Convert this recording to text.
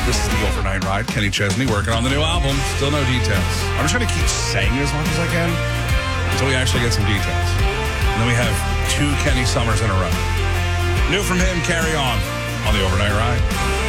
This is the Overnight Ride. Kenny Chesney working on the new album. Still no details. I'm just trying to keep saying it as much as I can until we actually get some details. And then we have 2 Kenny Summers in a row. New from him, Carry On the Overnight Ride.